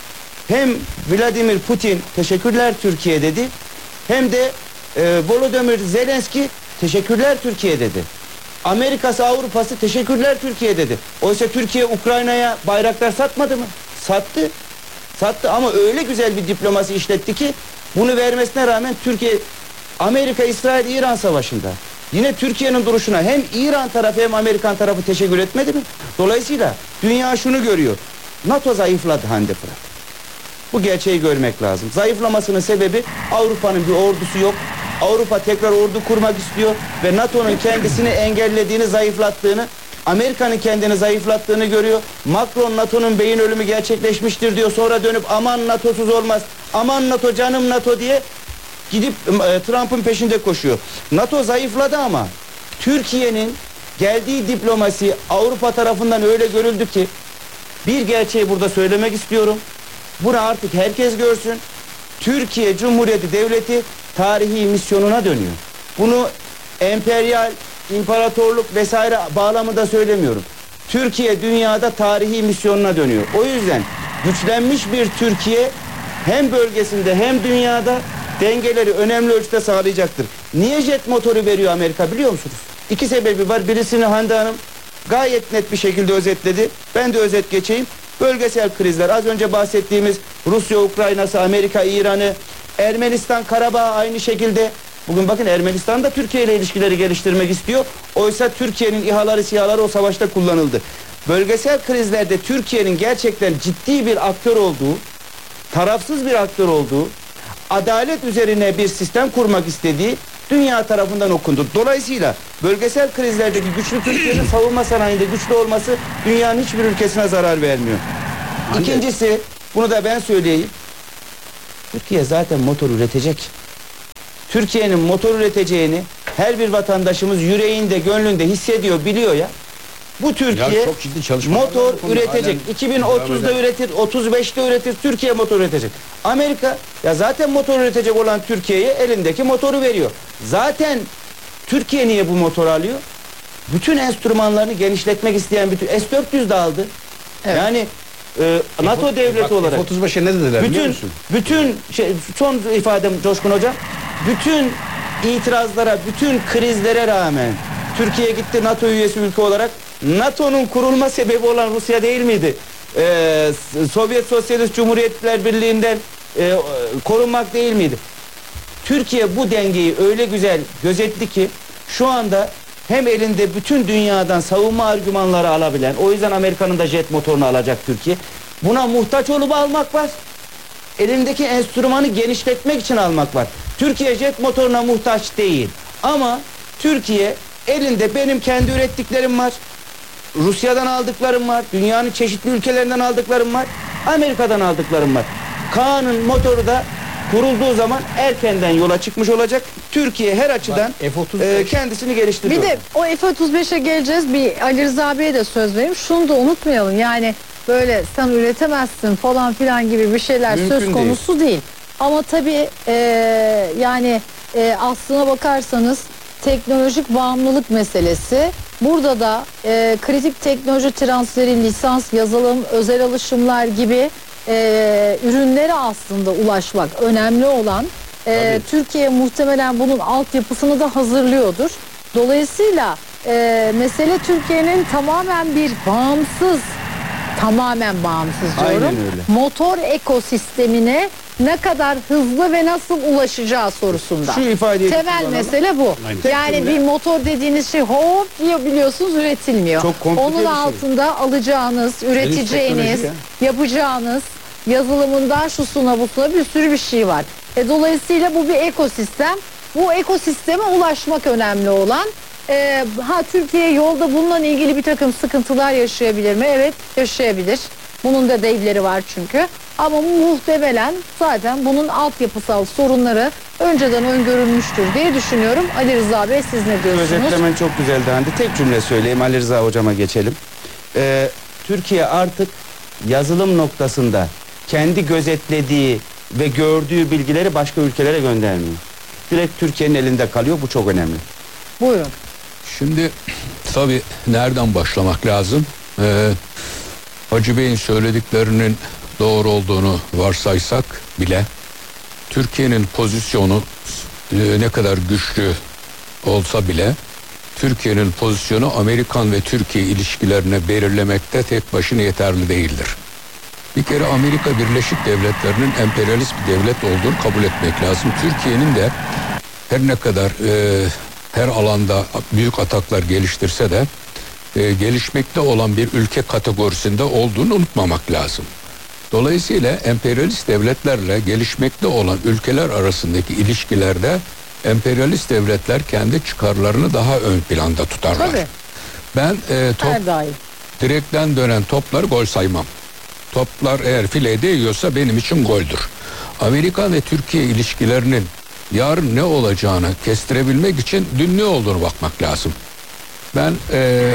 hem Vladimir Putin teşekkürler Türkiye dedi, hem de e, Volodymyr Zelenski teşekkürler Türkiye dedi. Amerika'sı, Avrupa'sı teşekkürler Türkiye dedi. Oysa Türkiye Ukrayna'ya bayraklar satmadı mı? Sattı. Sattı ama öyle güzel bir diplomasi işletti ki bunu vermesine rağmen Türkiye, Amerika, İsrail, İran savaşında yine Türkiye'nin duruşuna hem İran tarafı hem Amerikan tarafı teşekkür etmedi mi? Dolayısıyla dünya şunu görüyor. NATO zayıfladı Hande Fırat. Bu gerçeği görmek lazım. Zayıflamasının sebebi Avrupa'nın bir ordusu yok. Avrupa tekrar ordu kurmak istiyor ve NATO'nun kendisini engellediğini, zayıflattığını, Amerika'nın kendini zayıflattığını görüyor. Macron NATO'nun beyin ölümü gerçekleşmiştir diyor. Sonra dönüp aman NATO'suz olmaz, aman NATO, canım NATO diye gidip e, Trump'ın peşinde koşuyor. NATO zayıfladı ama Türkiye'nin geldiği diplomasi Avrupa tarafından öyle görüldü ki, bir gerçeği burada söylemek istiyorum. Bunu artık herkes görsün. Türkiye Cumhuriyeti Devleti tarihi misyonuna dönüyor. Bunu emperyal, imparatorluk vesaire bağlamında söylemiyorum. Türkiye dünyada tarihi misyonuna dönüyor. O yüzden güçlenmiş bir Türkiye hem bölgesinde hem dünyada dengeleri önemli ölçüde sağlayacaktır. Niye jet motoru veriyor Amerika biliyor musunuz? İki sebebi var. Birisini Hande Hanım gayet net bir şekilde özetledi. Ben de özet geçeyim. Bölgesel krizler, az önce bahsettiğimiz Rusya, Ukrayna'sı, Amerika, İran'ı, Ermenistan, Karabağ aynı şekilde. Bugün bakın Ermenistan da Türkiye ile ilişkileri geliştirmek istiyor. Oysa Türkiye'nin İHA'ları, SİHA'ları o savaşta kullanıldı. Bölgesel krizlerde Türkiye'nin gerçekten ciddi bir aktör olduğu, tarafsız bir aktör olduğu, adalet üzerine bir sistem kurmak istediği dünya tarafından okundu. Dolayısıyla bölgesel krizlerdeki güçlü Türkiye'nin savunma sanayinde güçlü olması dünyanın hiçbir ülkesine zarar vermiyor. İkincisi, bunu da ben söyleyeyim. Türkiye zaten motor üretecek. Türkiye'nin motor üreteceğini her bir vatandaşımız yüreğinde, gönlünde hissediyor, biliyor ya. Bu Türkiye motor üretecek. iki bin otuzda üretir, otuz beşte üretir. Türkiye motor üretecek. Amerika ya zaten motor üretecek olan Türkiye'ye elindeki motoru veriyor. Zaten Türkiye niye bu motoru alıyor? Bütün enstrümanlarını genişletmek isteyen bütün S dört yüz de aldı. Evet. Yani e, NATO F- devleti bak, olarak. otuz beşe ne dediler bütün, biliyor musun? Bütün şey, son ifadem Coşkun Hocam. Bütün itirazlara, bütün krizlere rağmen Türkiye gitti NATO üyesi ülke olarak. NATO'nun kurulma sebebi olan Rusya değil miydi? Ee, Sovyet Sosyalist Cumhuriyetler Birliği'nden e, korunmak değil miydi? Türkiye bu dengeyi öyle güzel gözetti ki şu anda hem elinde bütün dünyadan savunma argümanları alabilen, o yüzden Amerika'nın da jet motorunu alacak Türkiye. Buna muhtaç olup almak var. Elindeki enstrümanı genişletmek için almak var. Türkiye jet motoruna muhtaç değil. Ama Türkiye elinde benim kendi ürettiklerim var. Rusya'dan aldıklarım var. Dünyanın çeşitli ülkelerinden aldıklarım var. Amerika'dan aldıklarım var. Kaan'ın motoru da kurulduğu zaman erkenden yola çıkmış olacak. Türkiye her açıdan F otuz beş e, kendisini geliştiriyor. Bir de o F otuz beşe geleceğiz. Bir Ali Rıza Bey'e de söz vereyim. Şunu da unutmayalım. Yani böyle sen üretemezsin falan filan gibi bir şeyler Mümkün söz konusu değil. değil. Ama tabii e, yani e, aslına bakarsanız teknolojik bağımlılık meselesi. Burada da e, kritik teknoloji transferi, lisans, yazılım, özel alışımlar gibi e, ürünlere aslında ulaşmak önemli olan. e, Türkiye muhtemelen bunun altyapısını da hazırlıyordur. Dolayısıyla e, mesele Türkiye'nin tamamen bir bağımsız, tamamen bağımsız diyorum. Aynen öyle. Motor ekosistemine ne kadar hızlı ve nasıl ulaşacağı sorusunda. Şu ifadeyi Temel kullanalım. mesele bu. Aynen. Yani Tek bir cümle. motor dediğiniz şey hop diye biliyorsunuz üretilmiyor. Çok komplike Onun bir şey. altında alacağınız, üreteceğiniz, teknoloji yapacağınız, yazılımından şusuna busuna bir sürü bir şey var. E, dolayısıyla bu bir ekosistem. Bu ekosisteme ulaşmak önemli olan. E, ha Türkiye yolda bununla ilgili bir takım sıkıntılar yaşayabilir mi? Evet, yaşayabilir. Bunun da devleri var çünkü. Ama muhtemelen zaten bunun altyapısal sorunları önceden öngörülmüştür diye düşünüyorum. Ali Rıza Bey siz ne diyorsunuz? Özetlemen çok güzeldi Hande. Tek cümle söyleyeyim, Ali Rıza hocama geçelim. Ee, Türkiye artık yazılım noktasında kendi gözetlediği ve gördüğü bilgileri başka ülkelere göndermiyor. Direkt Türkiye'nin elinde kalıyor. Bu çok önemli. Buyurun. Şimdi tabii nereden başlamak lazım? Ee, Hacı Bey'in söylediklerinin doğru olduğunu varsaysak bile Türkiye'nin pozisyonu e, ne kadar güçlü olsa bile Türkiye'nin pozisyonu Amerikan ve Türkiye ilişkilerini belirlemekte tek başına yeterli değildir. Bir kere Amerika Birleşik Devletleri'nin emperyalist bir devlet olduğunu kabul etmek lazım. Türkiye'nin de her ne kadar e, her alanda büyük ataklar geliştirse de e, gelişmekte olan bir ülke kategorisinde olduğunu unutmamak lazım. Dolayısıyla emperyalist devletlerle gelişmekte olan ülkeler arasındaki ilişkilerde emperyalist devletler kendi çıkarlarını daha ön planda tutarlar. Tabii. Ben e, top, Her daim. direkten dönen topları gol saymam. Toplar eğer fileye değiyorsa benim için goldür. Amerika ve Türkiye ilişkilerinin yarın ne olacağını kestirebilmek için dün ne olduğunu bakmak lazım. Ben e,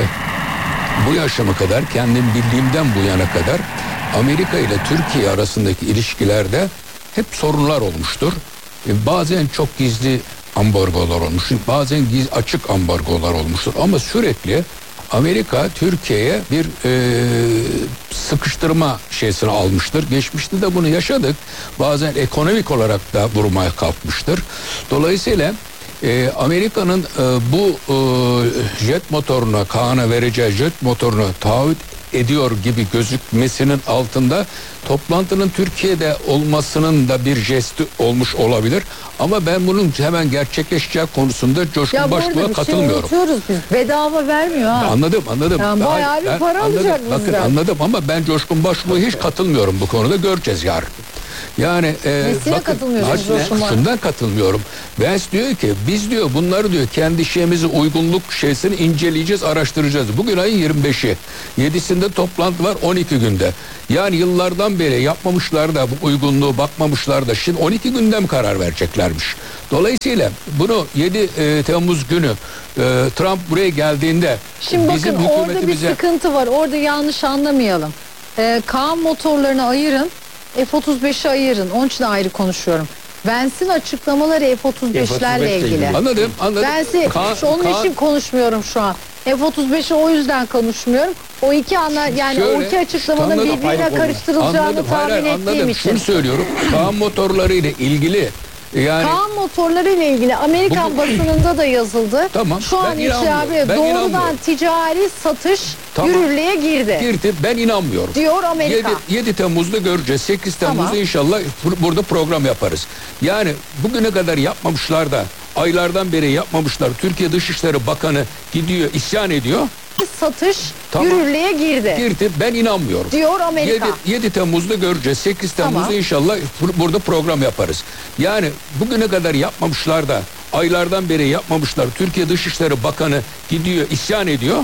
bu yaşıma kadar kendim bildiğimden bu yana kadar Amerika ile Türkiye arasındaki ilişkilerde hep sorunlar olmuştur. E, bazen çok gizli ambargolar olmuştur, bazen giz, açık ambargolar olmuştur. Ama sürekli Amerika Türkiye'ye bir e, sıkıştırma şeysini almıştır. Geçmişte de bunu yaşadık. Bazen ekonomik olarak da vurmaya kalkmıştır. Dolayısıyla e, Amerika'nın e, bu e, jet motoruna, Kaan'a vereceği jet motorunu taahhüt ediyor gibi gözükmesinin altında toplantının Türkiye'de olmasının da bir jesti olmuş olabilir. Ama ben bunun hemen gerçekleşeceği konusunda Coşkun Ya bu Başbuğ'a arada bir şey katılmıyorum. unutuyoruz biz. Bedava vermiyor ha. Anladım anladım. Yani Daha- bayağı bir ben para anladım. alacak Bakın bizden. anladım ama ben Coşkun Başbuğ'a hiç katılmıyorum bu konuda, göreceğiz yarın. Yani e, Nesine katılmıyorsunuz Hacı- Coşkun Bey? şundan katılmıyorum. Vance diyor ki biz diyor bunları diyor kendi şeyimizi uygunluk şeysini inceleyeceğiz, araştıracağız. Bugün ayın yirmi beşi. yedisinde toplantı var, on iki günde. Yani yıllardan beri yapmamışlar da bu uygunluğu bakmamışlar da şimdi on iki günde mi karar vereceklermiş? Dolayısıyla bunu yedi e, Temmuz günü e, Trump buraya geldiğinde Şimdi bizim bakın orada bir hükümetimize sıkıntı var. Orada yanlış anlamayalım. Ee, Kaan motorlarını ayırın. F otuz beşi ayırın. Onun için ayrı konuşuyorum. Vance'in açıklamaları F otuz beşlerle ilgili. anladım anladım. Vance'i Kaan- şu- onun Kaan- için konuşmuyorum şu an. F otuz beşi o yüzden konuşmuyorum. O iki ana yani o Şöyle, iki açıklamanın anladım, birbirine ayrı konu. karıştırılacağını Anladım, hayır, tahmin hayır, ettiğim anladım. için. Şunu söylüyorum. Kaan motorları ile ilgili yani Kaan motorları ile ilgili Amerikan Bu- basınında da yazıldı. Tamam, Şu an ben inanmıyorum. icabı Ben doğrudan inanmıyorum. ticari satış Tamam. yürürlüğe girdi. girdi, ben inanmıyorum. Diyor Amerika. yedi Temmuz'da göreceğiz. sekiz Temmuz'da Tamam. inşallah bur- burada program yaparız. Yani bugüne kadar yapmamışlar da aylardan beri yapmamışlar. Türkiye Dışişleri Bakanı gidiyor isyan ediyor. Satış Tamam. yürürlüğe girdi. Girdi, ben inanmıyorum. Diyor Amerika. yedi Temmuz'da göreceğiz. sekiz Temmuz'da Tamam. inşallah bur- burada program yaparız. Yani bugüne kadar yapmamışlar da aylardan beri yapmamışlar. Türkiye Dışişleri Bakanı gidiyor isyan ediyor.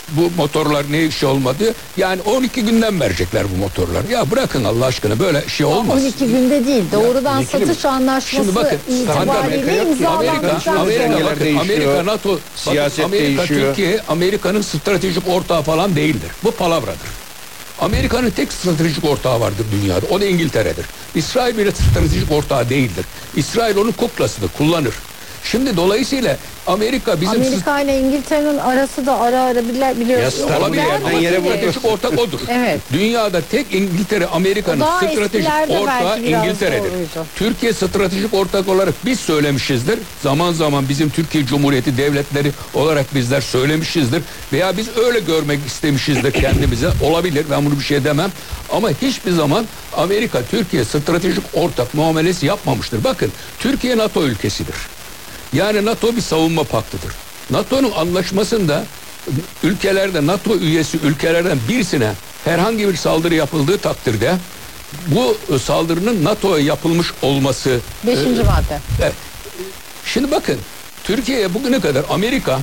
bu motorlar ne iş olmadı. Yani on iki günden verecekler bu motorlar. Ya bırakın Allah aşkına böyle şey olmaz. on iki günde değil. Doğrudan Ya, satış anlaşması Şimdi bakın, itibariyle Amerika, imzalandıktan Amerika, sonra. bakın, Amerika, NATO, siyaset bakın, Amerika, değişiyor. Türkiye, Amerika'nın stratejik ortağı falan değildir. Bu palavradır. Amerika'nın tek stratejik ortağı vardır dünyada. O da İngiltere'dir. İsrail bile stratejik ortağı değildir. İsrail onun kuklasıdır, kullanır. Şimdi dolayısıyla Amerika bizim Amerika ile İngiltere'nin arası da ara ara bilir, biliyoruz. Ya, olabilir yerden ama yere stratejik ortak odur. Evet. Dünyada tek İngiltere, Amerika'nın O daha stratejik eskilerde ortağı belki biraz İngiltere'dir. doğruydu. Türkiye stratejik ortak olarak biz söylemişizdir. Zaman zaman bizim Türkiye Cumhuriyeti devletleri olarak bizler söylemişizdir. Veya biz öyle görmek istemişizdir kendimize. Olabilir, ben bunu bir şey demem. Ama hiçbir zaman Amerika Türkiye stratejik ortak muamelesi yapmamıştır. Bakın, Türkiye NATO ülkesidir. Yani NATO bir savunma paktıdır. NATO'nun anlaşmasında ülkelerde, NATO üyesi ülkelerden birisine herhangi bir saldırı yapıldığı takdirde bu saldırının NATO'ya yapılmış olması. Beşinci e, madde. Evet. Şimdi bakın, Türkiye'ye bugüne kadar Amerika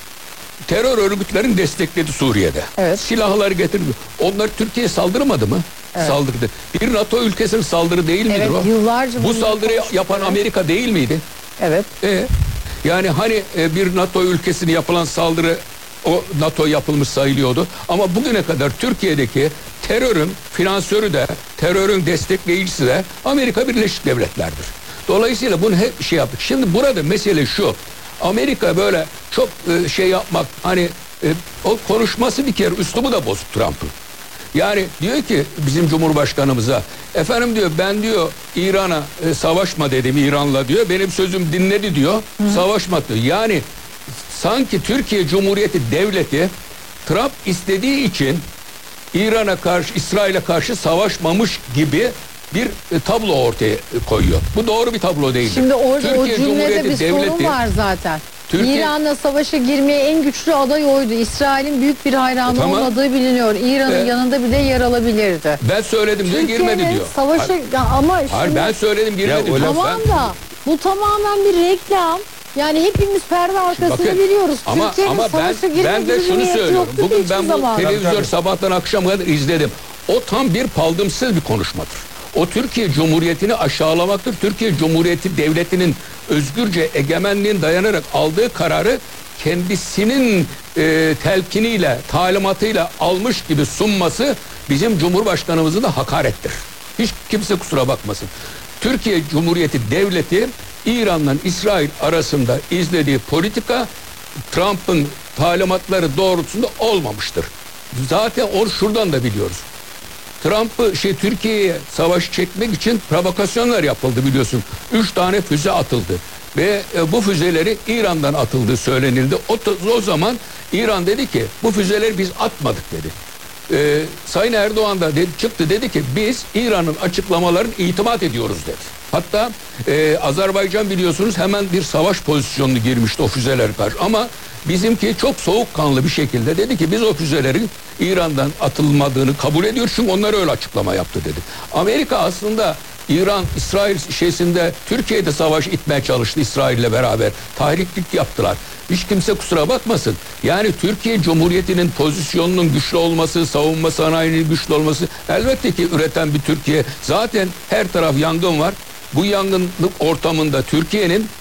terör örgütlerini destekledi Suriye'de. Evet. Silahları getirdi. Onlar Türkiye'ye saldırmadı mı? Evet. Saldırdı. Bir NATO ülkesinin saldırı değil midir Evet, o? yıllarca Bu bunu saldırıyı konuştuk, yapan evet. Amerika değil miydi? Evet. E, yani hani e, bir NATO ülkesine yapılan saldırı o NATO yapılmış sayılıyordu. Ama bugüne kadar Türkiye'deki terörün finansörü de, terörün destekleyicisi de Amerika Birleşik Devletler'dir. Dolayısıyla bunu hep şey yaptık. Şimdi burada mesele şu. Amerika böyle çok e, şey yapmak, hani e, o konuşması bir kere üslubu da bozuk Trump'ın. Yani diyor ki bizim Cumhurbaşkanımıza, efendim diyor, ben diyor İran'a e, savaşma dedim İran'la diyor. Benim sözüm dinledi diyor. Hı. Savaşma diyor. Yani sanki Türkiye Cumhuriyeti Devleti Trump istediği için İran'a karşı, İsrail'e karşı savaşmamış gibi bir e, tablo ortaya koyuyor. Bu doğru bir tablo değildir. Şimdi orada o Türkiye cümlede Cumhuriyeti bir Devleti, sorun var zaten. Türkiye- İran'la savaşa girmeye en güçlü aday oydu. İsrail'in büyük bir hayranı E, tamam. olmadığı biliniyor. İran'ın E, yanında bile yer alabilirdi. ben söyledim diyor, girmedi Türkiye'nin diyor. savaşa Hayır, ya ama şimdi, hayır, ben söyledim girmedi Ya, o diyor. laf- tamam Ben- da bu tamamen bir reklam. Yani hepimiz perde arkasını Bakın, biliyoruz. Ama Türkiye'nin ama ben savaşa girme ben de gibi bir şunu niyeti söylüyorum. yoktu ki Bugün hiçbir ben bu zaman. televizyon sabahtan akşama kadar izledim. O tam bir paldımsız bir konuşmadır. O Türkiye Cumhuriyeti'ni aşağılamaktır. Türkiye Cumhuriyeti Devleti'nin özgürce egemenliğin dayanarak aldığı kararı kendisinin e, telkiniyle, talimatıyla almış gibi sunması bizim Cumhurbaşkanımızın da hakarettir. Hiç kimse kusura bakmasın. Türkiye Cumhuriyeti Devleti İran'la İsrail arasında izlediği politika Trump'ın talimatları doğrultusunda olmamıştır. Zaten onu şuradan da biliyoruz. Trump'ı şey Türkiye'ye savaş çekmek için provokasyonlar yapıldı biliyorsun. Üç tane füze atıldı. Ve e, bu füzeleri İran'dan atıldığı söylenildi. O, o zaman İran dedi ki bu füzeleri biz atmadık dedi. E, Sayın Erdoğan da dedi, çıktı dedi ki biz İran'ın açıklamalarını itimat ediyoruz dedi. Hatta e, Azerbaycan biliyorsunuz hemen bir savaş pozisyonuna girmişti o füzeler karşı. Ama bizimki çok soğukkanlı bir şekilde dedi ki biz o füzelerin İran'dan atılmadığını kabul ediyoruz. Çünkü onlar öyle açıklama yaptı dedi. Amerika aslında İran, İsrail şeysinde Türkiye'de savaş itmeye çalıştı İsrail'le beraber. Tahriklik yaptılar. Hiç kimse kusura bakmasın. Yani Türkiye Cumhuriyeti'nin pozisyonunun güçlü olması, savunma sanayinin güçlü olması, elbette ki üreten bir Türkiye. Zaten her taraf yangın var. Bu yangınlık ortamında Türkiye'nin